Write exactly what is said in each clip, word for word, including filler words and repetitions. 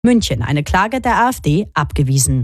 München eine Klage der AfD abgewiesen.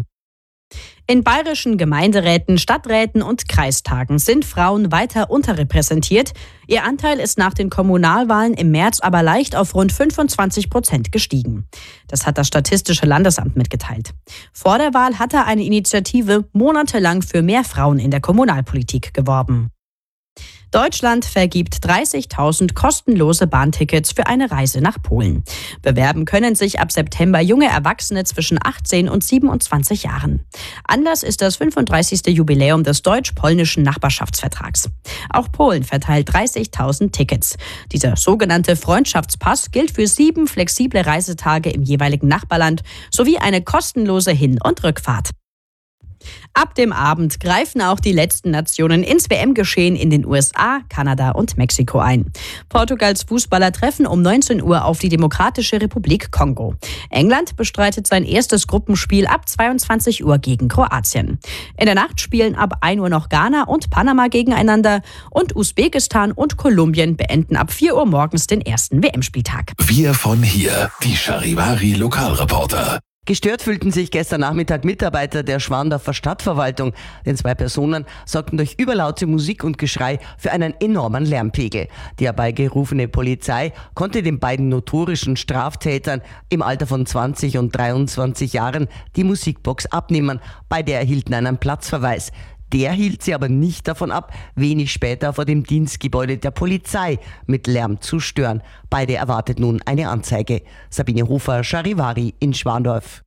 In bayerischen Gemeinderäten, Stadträten und Kreistagen sind Frauen weiter unterrepräsentiert. Ihr Anteil ist nach den Kommunalwahlen im März aber leicht auf rund fünfundzwanzig Prozent gestiegen. Das hat das Statistische Landesamt mitgeteilt. Vor der Wahl hatte eine Initiative monatelang für mehr Frauen in der Kommunalpolitik geworben. Deutschland vergibt dreißigtausend kostenlose Bahntickets für eine Reise nach Polen. Bewerben können sich ab September junge Erwachsene zwischen achtzehn und siebenundzwanzig Jahren. Anlass ist das fünfunddreißigste Jubiläum des deutsch-polnischen Nachbarschaftsvertrags. Auch Polen verteilt dreißigtausend Tickets. Dieser sogenannte Freundschaftspass gilt für sieben flexible Reisetage im jeweiligen Nachbarland sowie eine kostenlose Hin- und Rückfahrt. Ab dem Abend greifen auch die letzten Nationen ins W M-Geschehen in den U S A, Kanada und Mexiko ein. Portugals Fußballer treffen um neunzehn Uhr auf die Demokratische Republik Kongo. England bestreitet sein erstes Gruppenspiel ab zweiundzwanzig Uhr gegen Kroatien. In der Nacht spielen ab ein Uhr noch Ghana und Panama gegeneinander und Usbekistan und Kolumbien beenden ab vier Uhr morgens den ersten W M-Spieltag. Wir von hier, die Charivari Lokalreporter. Gestört fühlten sich gestern Nachmittag Mitarbeiter der Schwandorfer Stadtverwaltung, denn zwei Personen sorgten durch überlaute Musik und Geschrei für einen enormen Lärmpegel. Die herbeigerufene Polizei konnte den beiden notorischen Straftätern im Alter von zwanzig und dreiundzwanzig Jahren die Musikbox abnehmen. Beide erhielten einen Platzverweis. Der hielt sie aber nicht davon ab, wenig später vor dem Dienstgebäude der Polizei mit Lärm zu stören. Beide erwartet nun eine Anzeige. Sabine Hofer, Charivari in Schwandorf.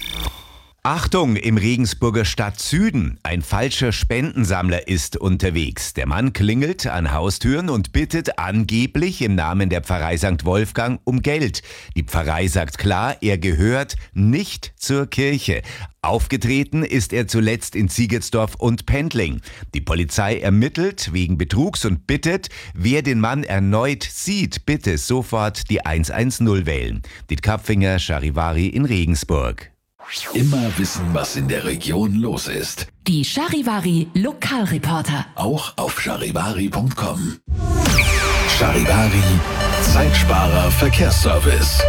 Achtung, im Regensburger Stadtsüden. Ein falscher Spendensammler ist unterwegs. Der Mann klingelt an Haustüren und bittet angeblich im Namen der Pfarrei Sankt Wolfgang um Geld. Die Pfarrei sagt klar, er gehört nicht zur Kirche. Aufgetreten ist er zuletzt in Ziegertsdorf und Pendling. Die Polizei ermittelt wegen Betrugs und bittet, wer den Mann erneut sieht, bitte sofort die hundertzehn wählen. Diet Kapfinger, Charivari in Regensburg. Immer wissen, was in der Region los ist. Die Charivari Lokalreporter. Auch auf charivari punkt com. Charivari, Zeitsparer Verkehrsservice.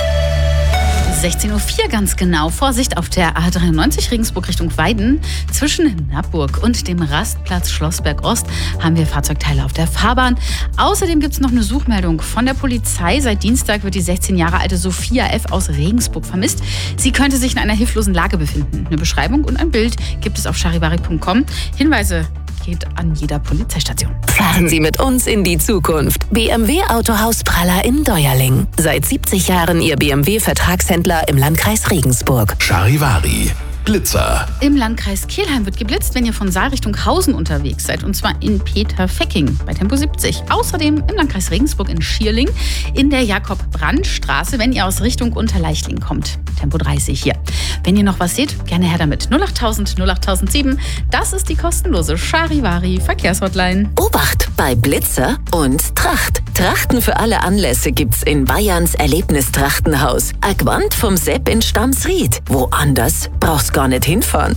sechzehn Uhr vier ganz genau. Vorsicht auf der A dreiundneunzig Regensburg Richtung Weiden. Zwischen Nappburg und dem Rastplatz Schlossberg Ost haben wir Fahrzeugteile auf der Fahrbahn. Außerdem gibt es noch eine Suchmeldung von der Polizei. Seit Dienstag wird die sechzehn Jahre alte Sophia F. aus Regensburg vermisst. Sie könnte sich in einer hilflosen Lage befinden. Eine Beschreibung und ein Bild gibt es auf charivari punkt com. Hinweise geht an jeder Polizeistation. Fahren Sie mit uns in die Zukunft. B M W Autohaus Praller in Deuerling. Seit siebzig Jahren Ihr B M W-Vertragshändler im Landkreis Regensburg. Charivari. Blitzer. Im Landkreis Kelheim wird geblitzt, wenn ihr von Saal Richtung Hausen unterwegs seid. Und zwar in Peterfecking bei Tempo siebzig. Außerdem im Landkreis Regensburg in Schierling in der Jakob-Brandt-Straße, wenn ihr aus Richtung Unterleichling kommt. Tempo dreißig hier. Wenn ihr noch was seht, gerne her damit. null achttausend null achttausendsieben. Das ist die kostenlose Charivari Verkehrshotline. Obacht bei Blitzer und Tracht. Trachten für alle Anlässe gibt's in Bayerns Erlebnistrachtenhaus. Agwand vom Sepp in Stamsried. Woanders brauchst gar nicht hinfahren.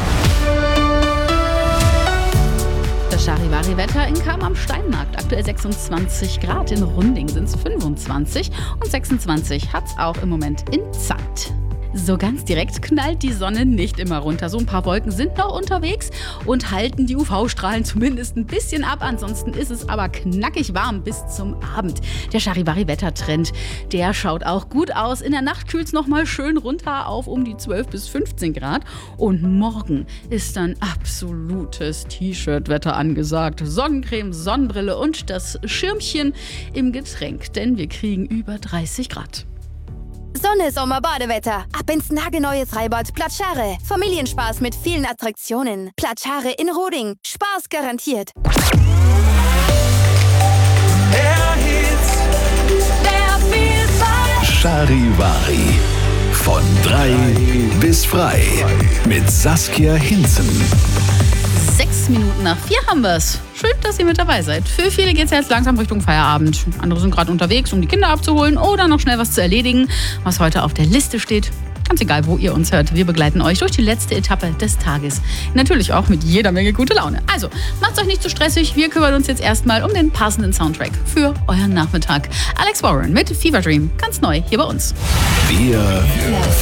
Das Charivari-Wetter in Kam am Steinmarkt. Aktuell sechsundzwanzig Grad, in Runding sind es fünfundzwanzig und sechsundzwanzig hat es auch im Moment in Zandt. So ganz direkt knallt die Sonne nicht immer runter. So ein paar Wolken sind noch unterwegs und halten die U V-Strahlen zumindest ein bisschen ab. Ansonsten ist es aber knackig warm bis zum Abend. Der Charivari-Wettertrend, der schaut auch gut aus. In der Nacht kühlt es nochmal schön runter auf um die zwölf bis fünfzehn Grad. Und morgen ist dann absolutes T-Shirt-Wetter angesagt. Sonnencreme, Sonnenbrille und das Schirmchen im Getränk, denn wir kriegen über dreißig Grad. Sonne, Sommer, Badewetter. Ab ins nagelneue Freibad Platschare. Familienspaß mit vielen Attraktionen. Platschare in Roding. Spaß garantiert. Der Hits, der Vielfalt. Charivari. Von drei bis frei. Mit Saskia Hinzen. Sechs Minuten nach vier haben wir es. Schön, dass ihr mit dabei seid. Für viele geht es jetzt langsam Richtung Feierabend. Andere sind gerade unterwegs, um die Kinder abzuholen oder noch schnell was zu erledigen. Was heute auf der Liste steht, Ganz egal, wo ihr uns hört. Wir begleiten euch durch die letzte Etappe des Tages. Natürlich auch mit jeder Menge gute Laune. Also, macht's euch nicht zu stressig. Wir kümmern uns jetzt erstmal um den passenden Soundtrack für euren Nachmittag. Alex Warren mit Fever Dream. Ganz neu hier bei uns. Wir